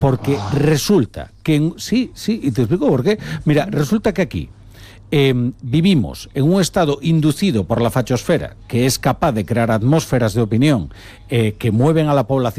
Porque resulta que... Sí, y te explico por qué. Mira, resulta que aquí vivimos en un estado inducido por la fachosfera, que es capaz de crear atmósferas de opinión que mueven a la población